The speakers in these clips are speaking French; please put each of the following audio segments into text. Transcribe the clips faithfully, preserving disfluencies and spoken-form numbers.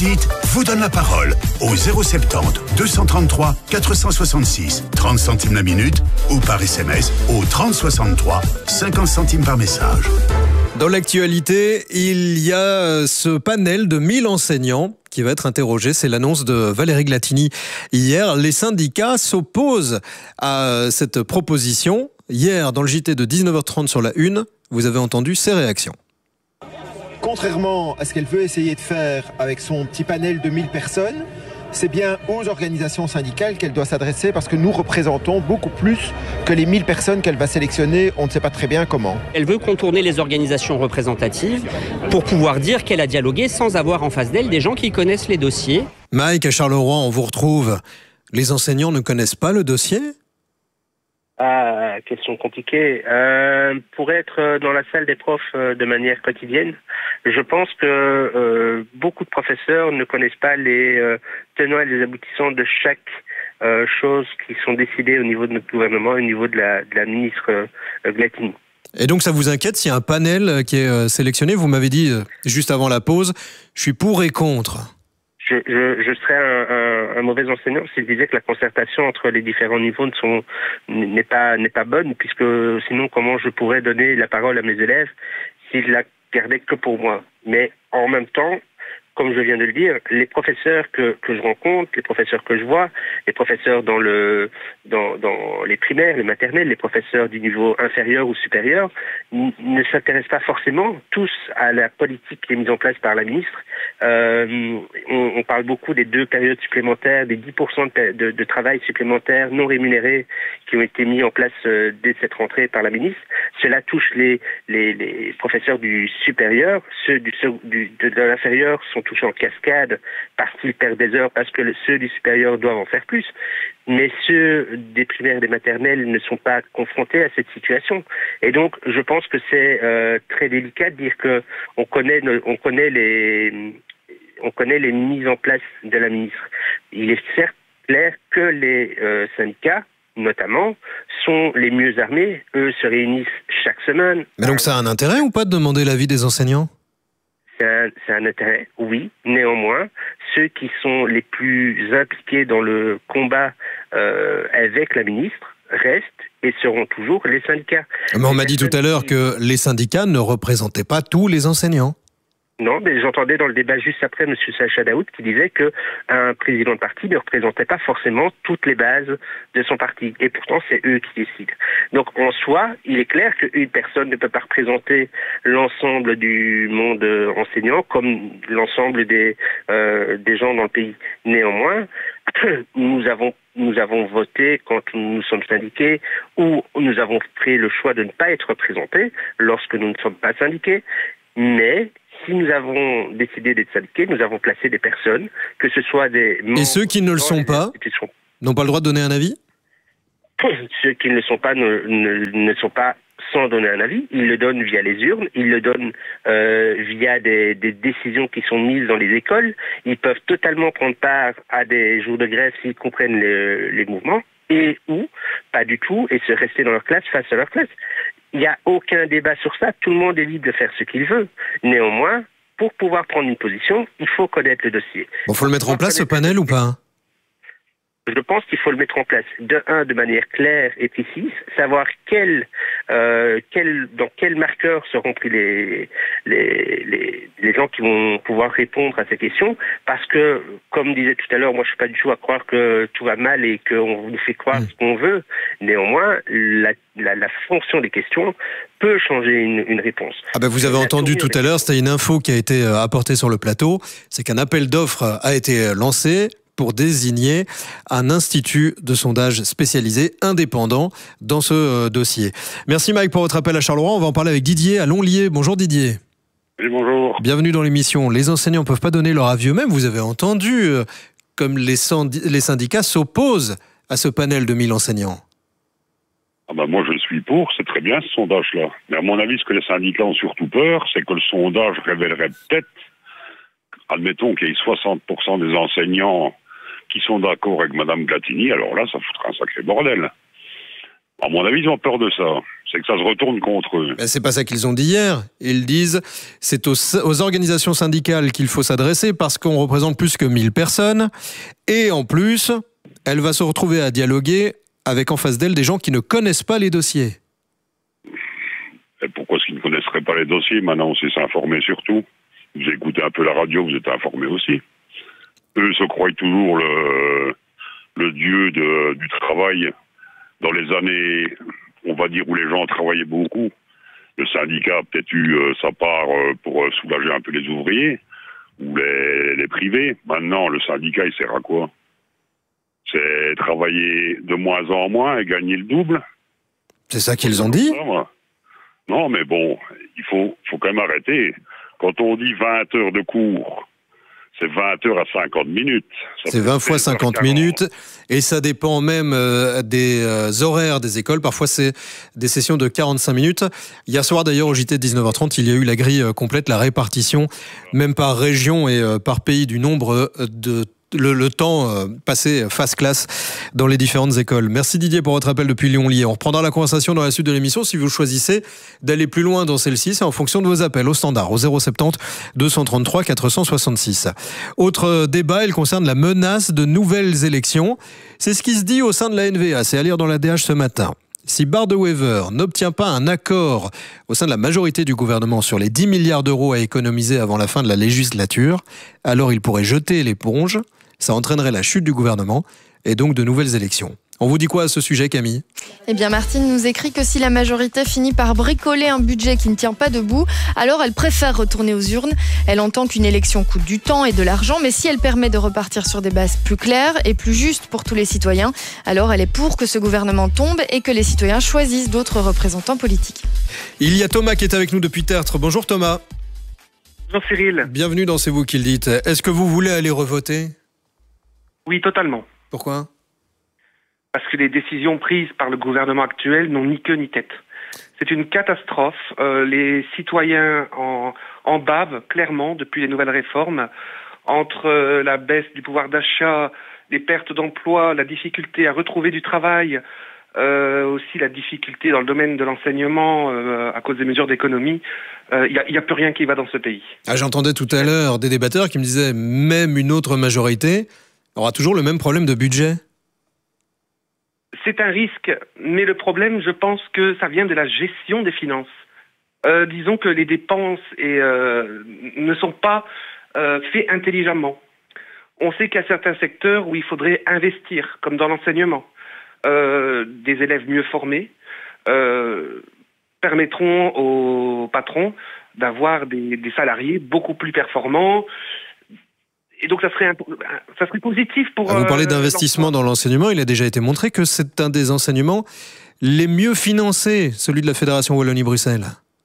Dites, vous donne la parole au zéro soixante-dix, deux cent trente-trois, quatre cent soixante-six, trente centimes la minute ou par S M S au trente soixante-trois, cinquante centimes par message. Dans l'actualité, il y a ce panel de mille enseignants qui va être interrogé. C'est l'annonce de Valérie Glatini hier. Les syndicats s'opposent à cette proposition. Hier, dans le J T de dix-neuf heures trente sur la Une, vous avez entendu ces réactions. Contrairement à ce qu'elle veut essayer de faire avec son petit panel de mille personnes, c'est bien aux organisations syndicales qu'elle doit s'adresser parce que nous représentons beaucoup plus que les mille personnes qu'elle va sélectionner, on ne sait pas très bien comment. Elle veut contourner les organisations représentatives pour pouvoir dire qu'elle a dialogué sans avoir en face d'elle des gens qui connaissent les dossiers. Mike, à Charleroi, on vous retrouve. Les enseignants ne connaissent pas le dossier ? Ah, question compliquée. Euh, pour être dans la salle des profs euh, de manière quotidienne, je pense que euh, beaucoup de professeurs ne connaissent pas les euh, tenants et les aboutissants de chaque euh, chose qui sont décidées au niveau de notre gouvernement, au niveau de la, de la ministre euh, Glatini. Et donc ça vous inquiète s'il y a un panel qui est euh, sélectionné ? Vous m'avez dit euh, juste avant la pause, je suis pour et contre. Je, je, je serais un, un, un mauvais enseignant s'il disait que la concertation entre les différents niveaux ne sont, n'est pas, n'est pas bonne, puisque sinon comment je pourrais donner la parole à mes élèves s'ils la gardaient que pour moi. Mais en même temps, comme je viens de le dire, les professeurs que, que je rencontre, les professeurs que je vois, les professeurs dans le dans, dans les primaires, les maternelles, les professeurs du niveau inférieur ou supérieur, n- ne s'intéressent pas forcément tous à la politique qui est mise en place par la ministre. Euh, on, on parle beaucoup des deux périodes supplémentaires, des dix pour cent de, de, de travail supplémentaire non rémunéré qui ont été mis en place euh, dès cette rentrée par la ministre. Cela touche les, les, les professeurs du supérieur, ceux du, du, de, de l'inférieur sont touchés en cascade parce qu'ils perdent des heures, parce que le, ceux du supérieur doivent en faire plus. Mais ceux des primaires et des maternelles ne sont pas confrontés à cette situation. Et donc, je pense que c'est euh, très délicat de dire que on connaît, on connaît les, on connaît les mises en place de la ministre. Il est certes clair que les euh, syndicats, notamment, sont les mieux armés. Eux se réunissent chaque semaine. Mais donc ça a un intérêt ou pas de demander l'avis des enseignants ? C'est un, c'est un intérêt, oui. Néanmoins, ceux qui sont les plus impliqués dans le combat euh, avec la ministre restent et seront toujours les syndicats. Mais on m'a dit tout à l'heure que les syndicats ne représentaient pas tous les enseignants. Non, mais j'entendais dans le débat juste après M. Sacha Daoud qui disait qu'un président de parti ne représentait pas forcément toutes les bases de son parti. Et pourtant, c'est eux qui décident. Donc, en soi, il est clair qu'une personne ne peut pas représenter l'ensemble du monde enseignant comme l'ensemble des, euh, des gens dans le pays. Néanmoins, nous avons nous avons voté quand nous nous sommes syndiqués ou nous avons fait le choix de ne pas être représentés lorsque nous ne sommes pas syndiqués. Mais si nous avons décidé d'être syndiqués, nous avons placé des personnes, que ce soit des... Et ceux qui ne le sont pas n'ont pas le droit de donner un avis ? Ceux qui ne le sont pas ne, ne, ne sont pas sans donner un avis. Ils le donnent via les urnes, ils le donnent euh, via des, des décisions qui sont mises dans les écoles. Ils peuvent totalement prendre part à des jours de grève s'ils comprennent le, les mouvements, et ou pas du tout, et se rester dans leur classe face à leur classe. Il n'y a aucun débat sur ça. Tout le monde est libre de faire ce qu'il veut. Néanmoins, pour pouvoir prendre une position, il faut connaître le dossier. Bon, faut le mettre en place, ce panel, ou pas ? Je pense qu'il faut le mettre en place, de un, de manière claire et précise, savoir quel, euh, quel, dans quel marqueur seront pris les, les, les, les gens qui vont pouvoir répondre à ces questions, parce que, comme disait tout à l'heure, moi je ne suis pas du tout à croire que tout va mal et qu'on nous fait croire mmh. ce qu'on veut. Néanmoins, la, la, la fonction des questions peut changer une, une réponse. Ah ben vous avez la entendu tout à l'heure, c'était une info qui a été apportée sur le plateau, c'est qu'un appel d'offres a été lancé pour désigner un institut de sondage spécialisé indépendant dans ce euh, dossier. Merci Mike pour votre appel à Charleroi. On va en parler avec Didier à Longlier. Bonjour Didier. Oui, bonjour. Bienvenue dans l'émission. Les enseignants ne peuvent pas donner leur avis eux-mêmes. Vous avez entendu euh, comme les, sandi- les syndicats s'opposent à ce panel de mille enseignants. Ah ben moi je suis pour, c'est très bien ce sondage-là. Mais à mon avis, ce que les syndicats ont surtout peur, c'est que le sondage révélerait peut-être, admettons qu'il y ait soixante pour cent des enseignants qui sont d'accord avec Mme Glatini, alors là, ça foutra un sacré bordel. À mon avis, ils ont peur de ça. C'est que ça se retourne contre eux. Ben, c'est pas ça qu'ils ont dit hier. Ils disent c'est aux, aux organisations syndicales qu'il faut s'adresser parce qu'on représente plus que mille personnes. Et en plus, elle va se retrouver à dialoguer avec en face d'elle des gens qui ne connaissent pas les dossiers. Et pourquoi est-ce qu'ils ne connaisseraient pas les dossiers? Maintenant, on sait s'informer surtout. Vous écoutez un peu la radio, vous êtes informés aussi. Eux se croient toujours le, le dieu de, du travail. Dans les années, on va dire, où les gens travaillaient beaucoup, le syndicat a peut-être eu euh, sa part euh, pour euh, soulager un peu les ouvriers ou les, les privés. Maintenant, le syndicat, il sert à quoi? C'est travailler de moins en moins et gagner le double. C'est ça qu'ils ont dit? Non, mais bon, il faut, faut quand même arrêter. Quand on dit vingt heures de cours, c'est vingt heures à cinquante minutes. C'est vingt fois cinquante minutes. Et ça dépend même euh, des euh, horaires des écoles. Parfois, c'est des sessions de quarante-cinq minutes. Hier soir, d'ailleurs, au J T de dix-neuf heures trente, il y a eu la grille euh, complète, la répartition, même par région et euh, par pays, du nombre euh, de Le, le temps euh, passé face classe dans les différentes écoles. Merci Didier pour votre appel depuis Lyon-Lier. On reprendra la conversation dans la suite de l'émission. Si vous choisissez d'aller plus loin dans celle-ci, c'est en fonction de vos appels au standard, au zéro sept zéro deux cent trente-trois quatre cent soixante-six. Autre débat, il concerne la menace de nouvelles élections. C'est ce qui se dit au sein de la N V A. C'est à lire dans la D H ce matin. Si Bardewever n'obtient pas un accord au sein de la majorité du gouvernement sur les dix milliards d'euros à économiser avant la fin de la législature, alors il pourrait jeter l'éponge. Ça entraînerait la chute du gouvernement et donc de nouvelles élections. On vous dit quoi à ce sujet, Camille? Eh bien, Martine nous écrit que si la majorité finit par bricoler un budget qui ne tient pas debout, alors elle préfère retourner aux urnes. Elle entend qu'une élection coûte du temps et de l'argent, mais si elle permet de repartir sur des bases plus claires et plus justes pour tous les citoyens, alors elle est pour que ce gouvernement tombe et que les citoyens choisissent d'autres représentants politiques. Il y a Thomas qui est avec nous depuis Tertre. Bonjour Thomas. Bonjour Cyril. Bienvenue dans C'est vous qui le dites. Est-ce que vous voulez aller revoter? Oui, totalement. Pourquoi? Parce que les décisions prises par le gouvernement actuel n'ont ni queue ni tête. C'est une catastrophe. Euh, les citoyens en, en bavent clairement depuis les nouvelles réformes. Entre euh, la baisse du pouvoir d'achat, les pertes d'emploi, la difficulté à retrouver du travail, euh, aussi la difficulté dans le domaine de l'enseignement euh, à cause des mesures d'économie, il euh, n'y a, a plus rien qui va dans ce pays. Ah, j'entendais tout à l'heure des débatteurs qui me disaient même une autre majorité aura toujours le même problème de budget. C'est un risque, mais le problème, je pense que ça vient de la gestion des finances. Euh, disons que les dépenses et, euh, ne sont pas euh, faites intelligemment. On sait qu'il y a certains secteurs où il faudrait investir, comme dans l'enseignement. Euh, des élèves mieux formés euh, permettront aux patrons d'avoir des, des salariés beaucoup plus performants. Et donc, ça serait, un, ça serait positif pour... Vous parlez euh, d'investissement dans l'enseignement. Il a déjà été montré que c'est un des enseignements les mieux financés, celui de la Fédération Wallonie-Bruxelles.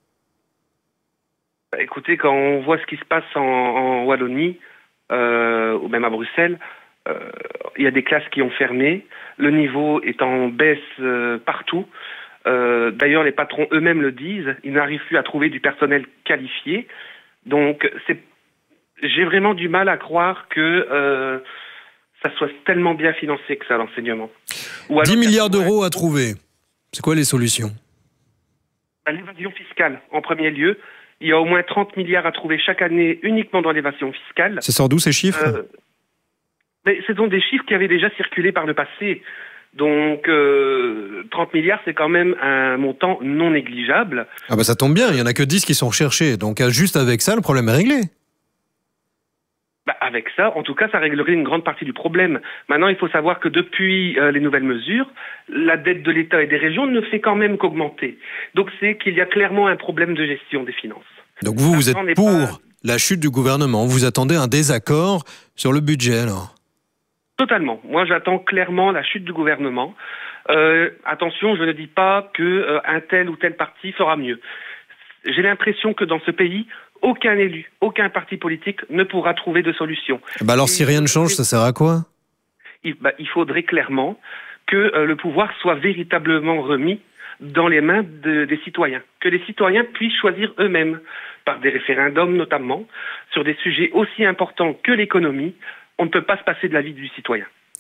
Écoutez, quand on voit ce qui se passe en, en Wallonie, euh, ou même à Bruxelles, euh, il y a des classes qui ont fermé. Le niveau est en baisse euh, partout. Euh, d'ailleurs, les patrons eux-mêmes le disent. Ils n'arrivent plus à trouver du personnel qualifié. Donc, c'est j'ai vraiment du mal à croire que euh, ça soit tellement bien financé que ça, l'enseignement. dix milliards d'euros à trouver. C'est quoi les solutions? bah, L'évasion fiscale, en premier lieu. Il y a au moins trente milliards à trouver chaque année uniquement dans l'évasion fiscale. C'est sort d'où ces chiffres? euh, mais Ce sont des chiffres qui avaient déjà circulé par le passé. Donc, euh, trente milliards, c'est quand même un montant non négligeable. Ah bah ça tombe bien, il n'y en a que dix qui sont recherchés. Donc juste avec ça, le problème est réglé. Bah avec ça, en tout cas, ça réglerait une grande partie du problème. Maintenant, il faut savoir que depuis euh, les nouvelles mesures, la dette de l'État et des régions ne fait quand même qu'augmenter. Donc c'est qu'il y a clairement un problème de gestion des finances. Donc vous, vous êtes pour pas... la chute du gouvernement. Vous attendez un désaccord sur le budget, alors? Totalement. Moi, j'attends clairement la chute du gouvernement. Euh, attention, je ne dis pas que euh, un tel ou tel parti fera mieux. J'ai l'impression que dans ce pays, aucun élu, aucun parti politique ne pourra trouver de solution. Bah alors, Et si rien ne change, ça sert à quoi? il, bah, il faudrait clairement que euh, le pouvoir soit véritablement remis dans les mains de, des citoyens. Que les citoyens puissent choisir eux-mêmes, par des référendums notamment, sur des sujets aussi importants que l'économie. On ne peut pas se passer de l'avis du citoyen.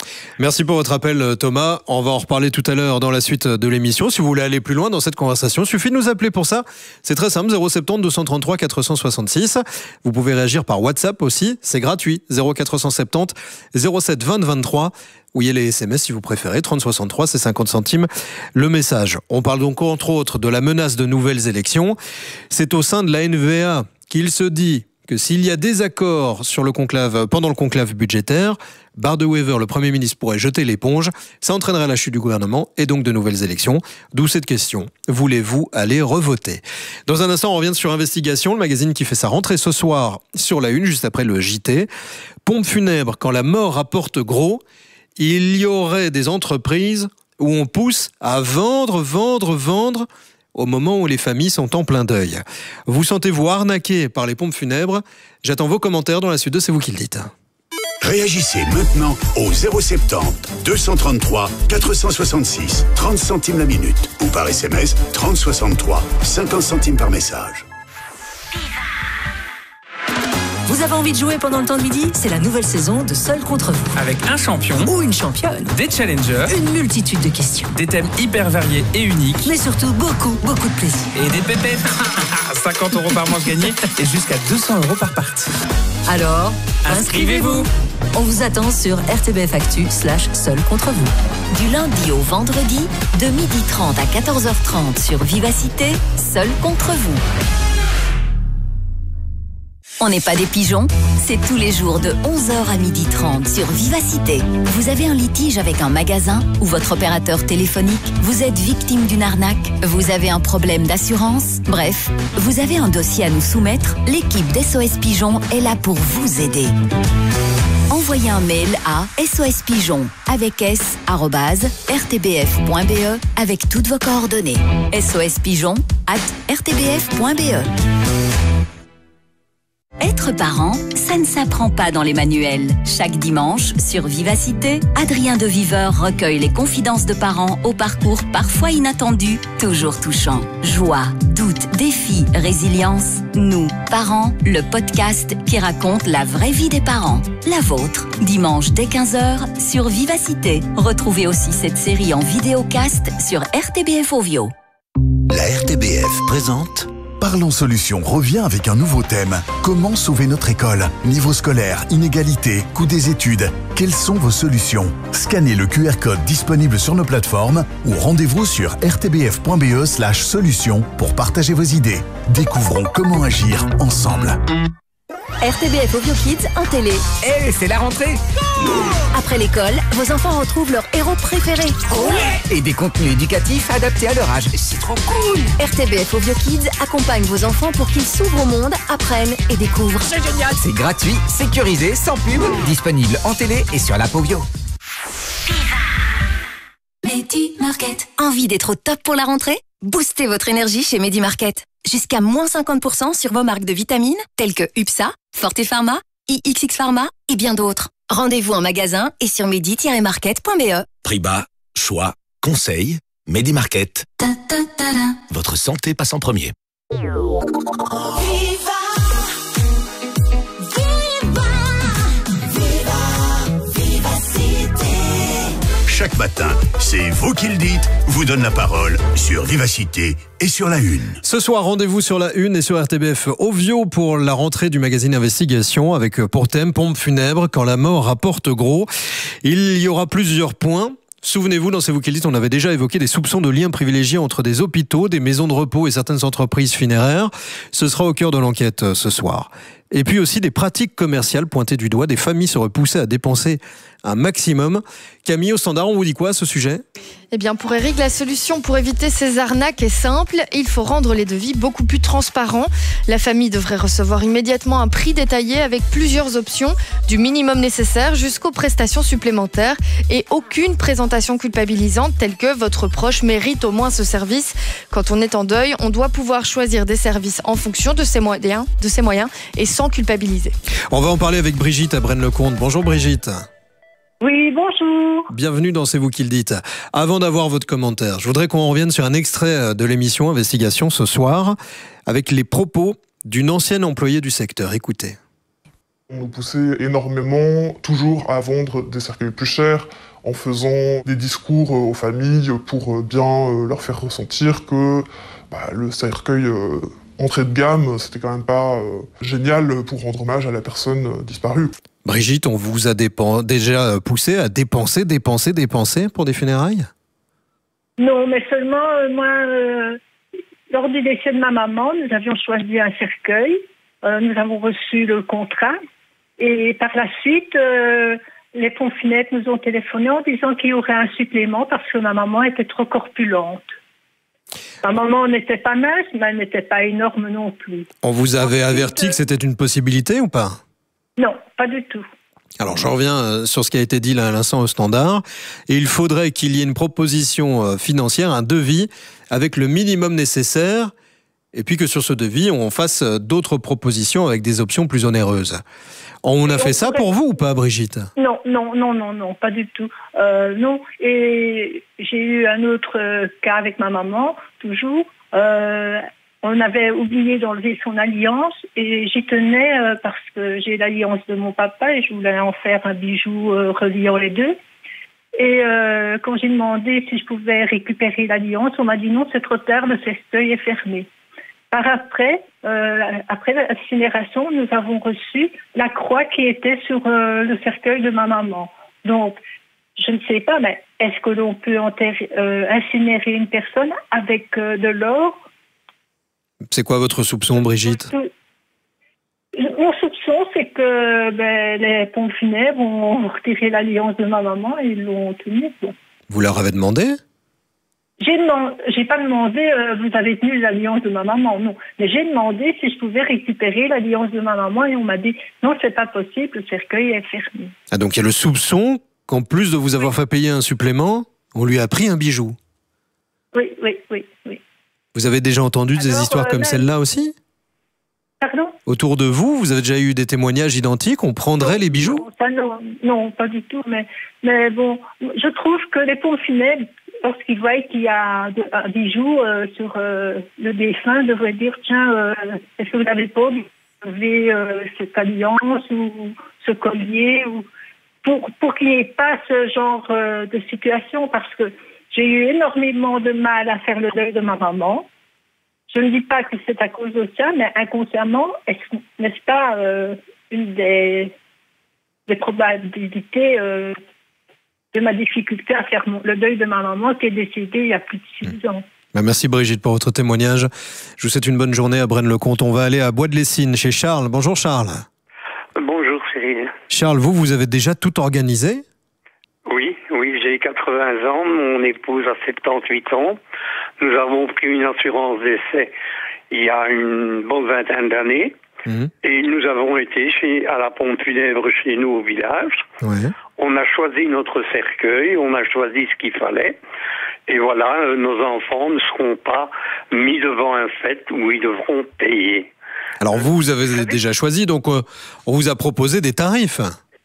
Merci pour votre appel, Thomas. On va en reparler tout à l'heure dans la suite de l'émission. Si vous voulez aller plus loin dans cette conversation, il suffit de nous appeler pour ça. C'est très simple, zéro sept zéro deux cent trente-trois quatre cent soixante-six. Vous pouvez réagir par WhatsApp aussi, c'est gratuit, zéro quatre cent soixante-dix zéro sept vingt vingt-trois. Ou il y a les S M S si vous préférez, trente soixante-trois, c'est cinquante centimes le message. On parle donc entre autres de la menace de nouvelles élections. C'est au sein de la N V A qu'il se dit que s'il y a des accords sur le conclave, pendant le conclave budgétaire, Bardewever, le Premier ministre, pourrait jeter l'éponge. Ça entraînerait la chute du gouvernement et donc de nouvelles élections. D'où cette question. Voulez-vous aller revoter ? Dans un instant, on revient sur Investigation, le magazine qui fait sa rentrée ce soir sur la une, juste après le J T. Pompe funèbre, quand la mort rapporte gros, il y aurait des entreprises où on pousse à vendre, vendre, vendre au moment où les familles sont en plein deuil. Vous sentez-vous arnaqué par les pompes funèbres ? J'attends vos commentaires dans la suite de C'est vous qui le dites. Réagissez maintenant au zéro sept zéro deux cent trente-trois quatre cent soixante-six, trente centimes la minute ou par S M S trente soixante-trois, cinquante centimes par message. Vous avez envie de jouer pendant le temps de midi ? C'est la nouvelle saison de Seul contre vous. Avec un champion ou une championne, des challengers, une multitude de questions, des thèmes hyper variés et uniques, mais surtout beaucoup, beaucoup de plaisir. Et des pépettes. cinquante euros par manche gagnée et jusqu'à deux cents euros par partie. Alors, inscrivez-vous. On vous attend sur R T B F Actu slash Seul contre vous. Du lundi au vendredi, de midi trente à quatorze heures trente sur Vivacité, Seul contre vous. On n'est pas des pigeons, c'est tous les jours de onze heures à midi trente sur Vivacité. Vous avez un litige avec un magasin ou votre opérateur téléphonique, vous êtes victime d'une arnaque, vous avez un problème d'assurance, bref, vous avez un dossier à nous soumettre, l'équipe d'S O S Pigeon est là pour vous aider. Envoyez un mail à sospigeon avec s arobase r t b f point b e avec toutes vos coordonnées. sospigeon arobase r t b f point b e. Être parent, ça ne s'apprend pas dans les manuels. Chaque dimanche, sur Vivacité, Adrien de Viveur recueille les confidences de parents au parcours parfois inattendu, toujours touchant. Joie, doute, défi, résilience. Nous, parents, le podcast qui raconte la vraie vie des parents. La vôtre, dimanche dès quinze heures sur Vivacité. Retrouvez aussi cette série en vidéocast sur R T B F Ovio. La R T B F présente Parlons Solutions revient avec un nouveau thème. Comment sauver notre école ? Niveau scolaire, inégalité, coût des études. Quelles sont vos solutions ? Scannez le Q R code disponible sur nos plateformes ou rendez-vous sur r t b f point b e slash solutions pour partager vos idées. Découvrons comment agir ensemble. R T B F Ovio Kids en télé. Eh, hey, c'est la rentrée. Après l'école, vos enfants retrouvent leur héros préféré. Ouais. Et des contenus éducatifs adaptés à leur âge. C'est trop cool. R T B F Ovio Kids accompagne vos enfants pour qu'ils s'ouvrent au monde, apprennent et découvrent. C'est génial. C'est gratuit, sécurisé, sans pub, disponible en télé et sur l'app Ovio. Medi Market. Envie d'être au top pour la rentrée ? Boostez votre énergie chez Medi Market. Jusqu'à moins cinquante pour cent sur vos marques de vitamines telles que U P S A, Forte Pharma, I X X Pharma et bien d'autres. Rendez-vous en magasin et sur medi tiret market point b e. Prix bas, choix, conseil, Medi Market. Ta, ta, ta, ta. Votre santé passe en premier. Chaque matin, c'est vous qui le dites, vous donne la parole sur Vivacité et sur la Une. Ce soir, rendez-vous sur la Une et sur R T B F Ovio pour la rentrée du magazine Investigation avec pour thème Pompe funèbre quand la mort rapporte gros. Il y aura plusieurs points. Souvenez-vous, dans C'est vous qui le dites, on avait déjà évoqué des soupçons de liens privilégiés entre des hôpitaux, des maisons de repos et certaines entreprises funéraires. Ce sera au cœur de l'enquête ce soir. Et puis aussi des pratiques commerciales pointées du doigt, des familles seraient poussées à dépenser un maximum. Camille, au standard, on vous dit quoi à ce sujet ? Eh bien, pour Eric, la solution pour éviter ces arnaques est simple. Il faut rendre les devis beaucoup plus transparents. La famille devrait recevoir immédiatement un prix détaillé avec plusieurs options, du minimum nécessaire jusqu'aux prestations supplémentaires et aucune présentation culpabilisante telle que votre proche mérite au moins ce service. Quand on est en deuil, on doit pouvoir choisir des services en fonction de ses moyens, de ses moyens et sans culpabiliser. On va en parler avec Brigitte à Braine-le-Comte. Bonjour Brigitte. Oui, bonjour. Bienvenue dans C'est vous qui le dites. Avant d'avoir votre commentaire, je voudrais qu'on revienne sur un extrait de l'émission Investigation ce soir avec les propos d'une ancienne employée du secteur. Écoutez. On nous poussait énormément, toujours à vendre des cercueils plus chers, en faisant des discours aux familles pour bien leur faire ressentir que bah, le cercueil euh, entrée de gamme, c'était quand même pas euh, génial pour rendre hommage à la personne euh, disparue. Brigitte, on vous a dépen- déjà poussé à dépenser, dépenser, dépenser pour des funérailles ? Non, mais seulement, euh, moi, euh, lors du décès de ma maman, nous avions choisi un cercueil, euh, nous avons reçu le contrat, et par la suite, euh, les pompes funèbres nous ont téléphoné en disant qu'il y aurait un supplément parce que ma maman était trop corpulente. Ma maman n'était pas mince, mais elle n'était pas énorme non plus. On vous avait averti que c'était une possibilité ou pas ? Non, pas du tout. Alors, je reviens sur ce qui a été dit là à l'instant au standard. Et il faudrait qu'il y ait une proposition financière, un devis, avec le minimum nécessaire, et puis que sur ce devis, on fasse d'autres propositions avec des options plus onéreuses. On a fait ça pour vous ou pas, Brigitte ? Non, non, non, non, non, pas du tout. Euh, non, et j'ai eu un autre cas avec ma maman, toujours. Euh, on avait oublié d'enlever son alliance et j'y tenais euh, parce que j'ai l'alliance de mon papa et je voulais en faire un bijou euh, reliant les deux. Et euh, quand j'ai demandé si je pouvais récupérer l'alliance, on m'a dit non, c'est trop tard, le cercueil est fermé. Par après, euh, après l'incinération, nous avons reçu la croix qui était sur euh, le cercueil de ma maman. Donc, je ne sais pas, mais est-ce que l'on peut enterrer, euh, incinérer une personne avec euh, de l'or ? C'est quoi votre soupçon, Brigitte ? Mon soupçon, c'est que ben, les pompes funèbres ont retiré l'alliance de ma maman et ils l'ont tenue. Bon. Vous leur avez demandé ? J'ai demandé, j'ai pas demandé, euh, vous avez tenu l'alliance de ma maman, non. Mais j'ai demandé si je pouvais récupérer l'alliance de ma maman et on m'a dit non, c'est pas possible, le cercueil est fermé. Ah, donc il y a le soupçon qu'en plus de vous avoir fait payer un supplément, on lui a pris un bijou. Oui, oui, oui, oui. Vous avez déjà entendu Alors, des histoires euh, comme ben... celle-là aussi ? Pardon ? Autour de vous, vous avez déjà eu des témoignages identiques, on prendrait non, les bijoux ? non, ça, non, non, pas du tout, mais, mais bon, je trouve que les pompes funèbres, lorsqu'ils voient qu'il y a un bijou euh, sur euh, le défunt, devraient dire, tiens, euh, est-ce que vous n'avez pas enlevé euh, cette alliance ou ce collier ou... pour, pour qu'il n'y ait pas ce genre euh, de situation, parce que j'ai eu énormément de mal à faire le deuil de ma maman. Je ne dis pas que c'est à cause de ça, mais inconsciemment, est-ce, n'est-ce pas euh, une des, des probabilités euh, de ma difficulté à faire mon, le deuil de ma maman qui est décédée il y a plus de six ans. Bah merci Brigitte pour votre témoignage. Je vous souhaite une bonne journée à Braine-le-Comte. On va aller à Bois-de-Lessines chez Charles. Bonjour Charles. Bonjour Cyril. Charles, vous, vous avez déjà tout organisé ? Oui, oui, j'ai quatre-vingts ans, mon épouse a soixante-dix-huit ans. Nous avons pris une assurance décès il y a une bonne vingtaine d'années. Mmh. Et nous avons été chez, à la pompe funèbre chez nous au village. Ouais. On a choisi notre cercueil, on a choisi ce qu'il fallait. Et voilà, euh, nos enfants ne seront pas mis devant un fait où ils devront payer. Alors vous, vous avez déjà choisi, donc euh, on vous a proposé des tarifs.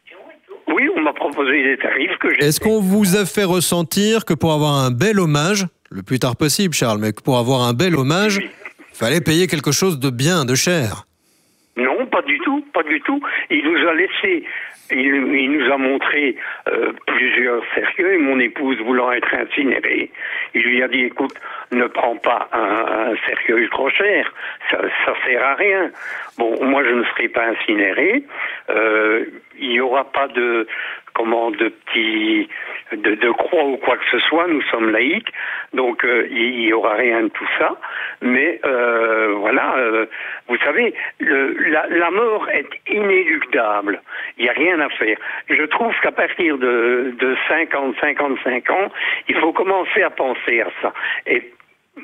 Oui, on m'a proposé des tarifs que j'ai... Est-ce qu'on vous a fait ressentir que pour avoir un bel hommage, le plus tard possible Charles, mais que pour avoir un bel hommage, il oui. fallait payer quelque chose de bien, de cher ? Non, pas du tout, pas du tout. Il nous a laissé, il, il nous a montré euh, plusieurs cercueils, mon épouse voulant être incinérée. Il lui a dit, écoute, ne prends pas un, un cercueil trop cher, ça, ça sert à rien. Bon, moi je ne serai pas incinéré, euh, il n'y aura pas de, comment, de petits, de, de croix ou quoi que ce soit, nous sommes laïcs, donc euh, il n'y aura rien de tout ça, mais euh, voilà, euh, vous savez, le, la, la mort est inéluctable, il n'y a rien à faire. Je trouve qu'à partir de, de cinquante, cinquante-cinq ans, il faut commencer à penser à ça. Et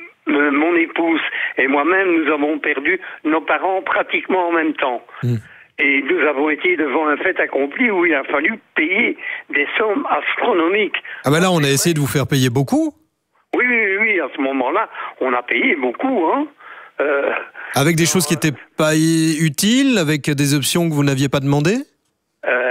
mon épouse et moi-même, nous avons perdu nos parents pratiquement en même temps. Mmh. Et nous avons été devant un fait accompli où il a fallu payer des sommes astronomiques. Ah ben là, on a essayé de vous faire payer beaucoup ? Oui, oui, oui, à ce moment-là, on a payé beaucoup, hein. Euh, avec des choses qui n'étaient pas utiles, avec des options que vous n'aviez pas demandées ? euh,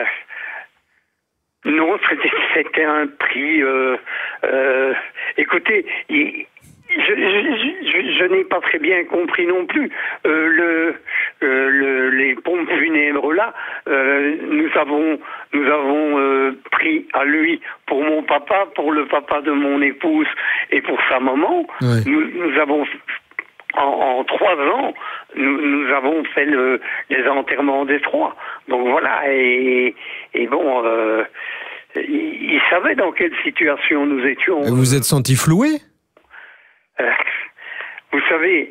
Non, c'était, c'était un prix... Euh, euh, écoutez, il... Je, je, je, je n'ai pas très bien compris non plus. Euh, le, euh, le, les pompes funèbres là, euh, nous avons, nous avons euh, pris à lui pour mon papa, pour le papa de mon épouse et pour sa maman. Ouais. Nous, nous avons en, en trois ans, nous, nous avons fait le, les enterrements des trois. Donc voilà, et, et bon, euh, il, il savait dans quelle situation nous étions. Et vous êtes senti floué ? Euh, vous savez,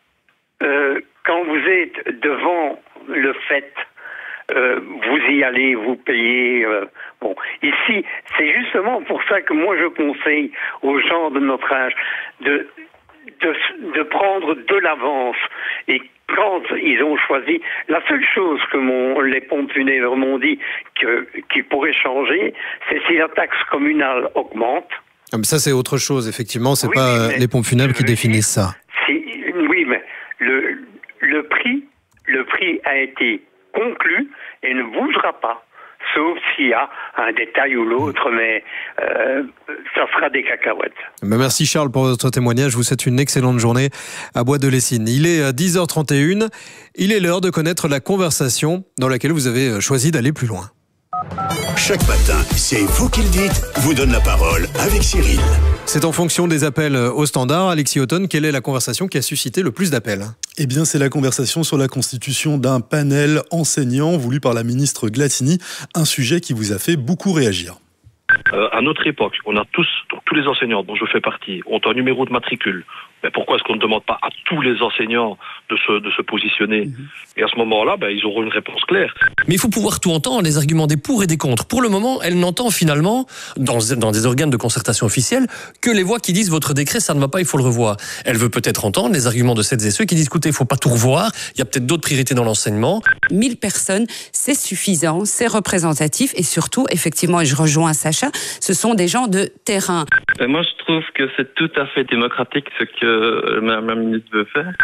euh, quand vous êtes devant le fait, euh, vous y allez, vous payez. Euh, bon, ici, c'est justement pour ça que moi je conseille aux gens de notre âge de de, de prendre de l'avance. Et quand ils ont choisi, la seule chose que mon, les pompes funèbres m'ont dit que qui pourrait changer, c'est si la taxe communale augmente. Ah, mais ça, c'est autre chose, effectivement. C'est Oui, pas mais les pompes funèbres qui définissent ça. Si, oui, mais le, le prix, le prix a été conclu et ne bougera pas, sauf s'il y a un détail ou l'autre, mais euh, ça sera des cacahuètes. Ben merci Charles pour votre témoignage. Je vous souhaite une excellente journée à Bois de Lessines. Il est à dix heures trente et une. Il est l'heure de connaître la conversation dans laquelle vous avez choisi d'aller plus loin. Chaque matin, c'est vous qui le dites, vous donne la parole avec Cyril. C'est en fonction des appels au standard. Alexis Houghton, quelle est la conversation qui a suscité le plus d'appels ? Eh bien, c'est la conversation sur la constitution d'un panel enseignant voulu par la ministre Glatini, un sujet qui vous a fait beaucoup réagir. Euh, à notre époque, on a tous, donc tous les enseignants dont je fais partie, ont un numéro de matricule. Mais pourquoi est-ce qu'on ne demande pas à tous les enseignants de se, de se positionner ? mmh. Et à ce moment-là, ben, ils auront une réponse claire. Mais il faut pouvoir tout entendre, les arguments des pour et des contre. Pour le moment, elle n'entend finalement, dans, dans des organes de concertation officiels, que les voix qui disent votre décret, ça ne va pas, il faut le revoir. Elle veut peut-être entendre les arguments de celles et ceux qui disent écoutez, il ne faut pas tout revoir, il y a peut-être d'autres priorités dans l'enseignement. mille personnes, c'est suffisant, c'est représentatif et surtout, effectivement, et je rejoins Sacha, ce sont des gens de terrain. Et moi, je trouve que c'est tout à fait démocratique ce que Mme la ministre veut faire.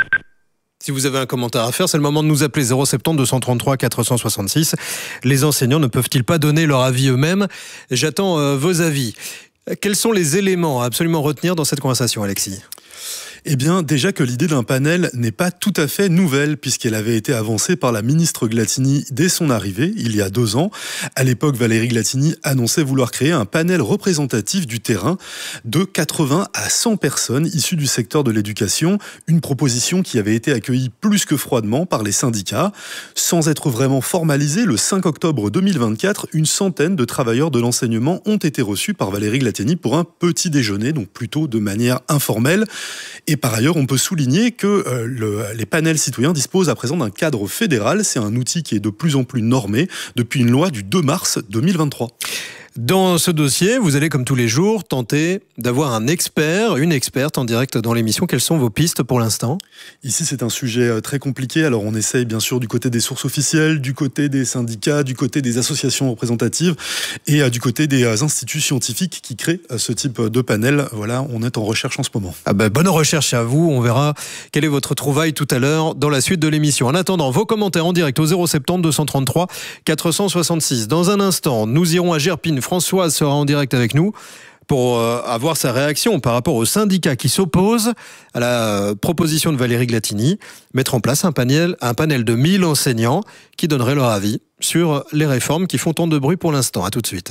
Si vous avez un commentaire à faire, c'est le moment de nous appeler zéro sept zéro deux cent trente-trois quatre cent soixante-six. Les enseignants ne peuvent-ils pas donner leur avis eux-mêmes ? J'attends euh, vos avis. Quels sont les éléments à absolument retenir dans cette conversation, Alexis ? Eh bien, déjà que l'idée d'un panel n'est pas tout à fait nouvelle, puisqu'elle avait été avancée par la ministre Glatini dès son arrivée, il y a deux ans. À l'époque, Valérie Glatini annonçait vouloir créer un panel représentatif du terrain de quatre-vingts à cent personnes issues du secteur de l'éducation, une proposition qui avait été accueillie plus que froidement par les syndicats. Sans être vraiment formalisée, le cinq octobre deux mille vingt-quatre, une centaine de travailleurs de l'enseignement ont été reçus par Valérie Glatini pour un petit déjeuner, donc plutôt de manière informelle. Et par ailleurs, on peut souligner que euh, le, les panels citoyens disposent à présent d'un cadre fédéral. C'est un outil qui est de plus en plus normé depuis une loi du deux mars deux mille vingt-trois. Dans ce dossier, vous allez, comme tous les jours, tenter d'avoir un expert, une experte en direct dans l'émission. Quelles sont vos pistes pour l'instant ? Ici, c'est un sujet très compliqué. Alors, on essaye bien sûr du côté des sources officielles, du côté des syndicats, du côté des associations représentatives et euh, du côté des euh, instituts scientifiques qui créent euh, ce type de panel. Voilà, on est en recherche en ce moment. Ah ben, bonne recherche à vous. On verra quelle est votre trouvaille tout à l'heure dans la suite de l'émission. En attendant, vos commentaires en direct au zéro sept zéro deux cent trente-trois quatre cent soixante-six. Dans un instant, nous irons à Gerpine. Françoise sera en direct avec nous pour euh, avoir sa réaction par rapport aux syndicats qui s'opposent à la euh, proposition de Valérie Glatini, mettre en place un panel, un panel de mille enseignants qui donneraient leur avis sur les réformes qui font tant de bruit pour l'instant. À tout de suite.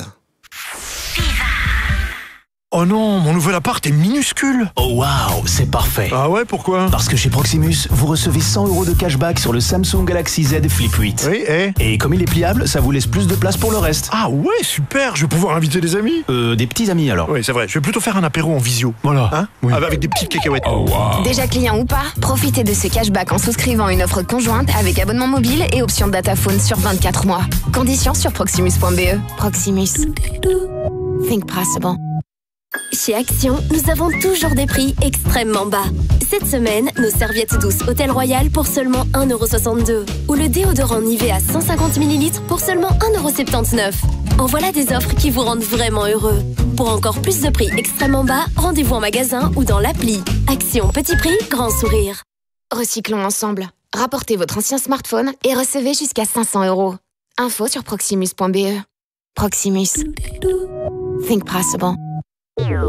Oh non, mon nouvel appart est minuscule. Oh waouh, c'est parfait. Ah ouais, pourquoi ? Parce que chez Proximus, vous recevez cent euros de cashback sur le Samsung Galaxy Z Flip huit. Oui, et Et comme il est pliable, ça vous laisse plus de place pour le reste. Ah ouais, super, je vais pouvoir inviter des amis. Euh, des petits amis alors. Oui, c'est vrai, je vais plutôt faire un apéro en visio. Voilà. Hein oui. Avec des petites cacahuètes. Oh wow. Déjà client ou pas, profitez de ce cashback en souscrivant une offre conjointe avec abonnement mobile et option dataphone sur vingt-quatre mois. Conditions sur proximus point b e. Proximus. Think possible. Chez Action, nous avons toujours des prix extrêmement bas. Cette semaine, nos serviettes douces Hôtel Royal pour seulement un euro soixante-deux. Ou le déodorant Nivea cent cinquante millilitres pour seulement un euro soixante-dix-neuf. En voilà des offres qui vous rendent vraiment heureux. Pour encore plus de prix extrêmement bas, rendez-vous en magasin ou dans l'appli. Action petit prix, grand sourire. Recyclons ensemble. Rapportez votre ancien smartphone et recevez jusqu'à cinq cents euros. Info sur proximus point b e. Proximus. Think possible.